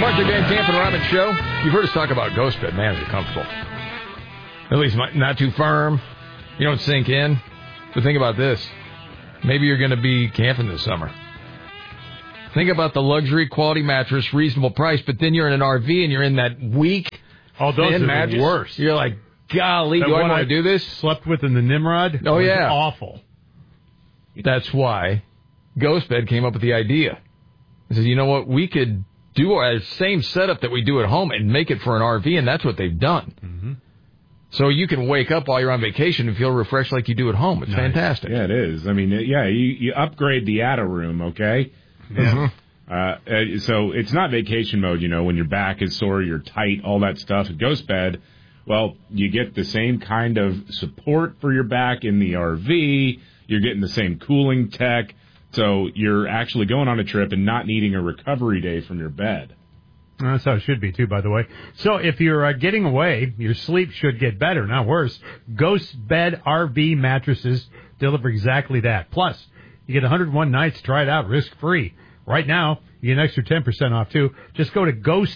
RJ Van Camp and Robin Show. You've heard us talk about ghost bed. Man, is it comfortable. At least not too firm. You don't sink in. But think about this. Maybe you're going to be camping this summer. Think about the luxury quality mattress, reasonable price, but then you're in an RV and you're in that weak, thin mattress. Worse. You're like, golly, do I want to do this? Slept with in the Nimrod. Oh, yeah. Awful. That's why Ghost Bed came up with the idea. He says, you know what, we could do our same setup that we do at home and make it for an RV, and that's what they've done. Mm-hmm. So you can wake up while you're on vacation and feel refreshed like you do at home. It's fantastic. Yeah, it is. I mean, you upgrade the Atta room, okay? Yeah. So it's not vacation mode, when your back is sore, you're tight, all that stuff. At Ghost Bed, well, you get the same kind of support for your back in the RV. You're getting the same cooling tech. So you're actually going on a trip and not needing a recovery day from your bed. That's how it should be, too, by the way. So if you're getting away, your sleep should get better, not worse. Ghost Bed RV mattresses deliver exactly that. Plus, you get 101 nights to try it out risk-free. Right now, you get an extra 10% off, too. Just go to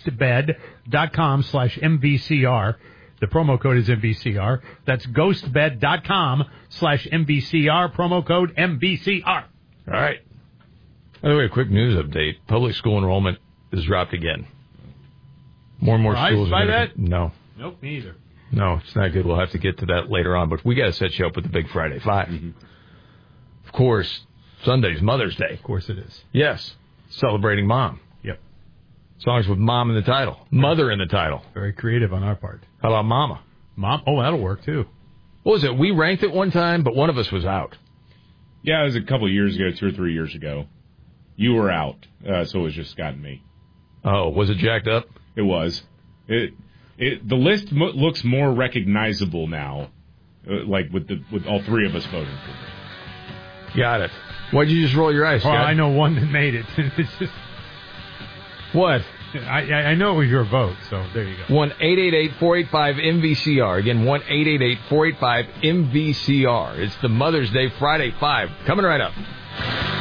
ghostbed.com/MVCR. The promo code is MVCR. That's ghostbed.com/MVCR. Promo code MVCR. All right. By the way, a quick news update. Public school enrollment has dropped again. More and more schools. By that? No. Nope, me either. No, it's not good. We'll have to get to that later on, but we got to set you up with the Big Friday 5. Mm-hmm. Of course, Sunday's Mother's Day. Of course it is. Yes. Celebrating Mom. Yep. Songs with Mom in the title. Mother in the title. Very creative on our part. How about Mama? Mom? Oh, that'll work, too. What was it? We ranked it one time, but one of us was out. Yeah, it was a couple of years ago, 2 or 3 years ago. You were out, so it was just Scott and me. Oh, was it jacked up? It was. The list looks more recognizable now, like with all three of us voting for it. Got it. Why'd you just roll your eyes, Scott? Well, I know one that made it. It's just what? I know it was your vote, so there you go. 1-888-485-MVCR. Again, 1-888-485-MVCR. It's the Mother's Day Friday 5. Coming right up.